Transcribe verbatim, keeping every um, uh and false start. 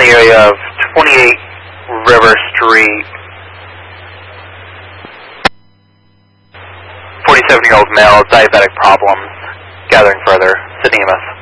the area of twenty-eight River Street. forty-seven-year-old male, diabetic problems. Gathering further. Sydney E M S.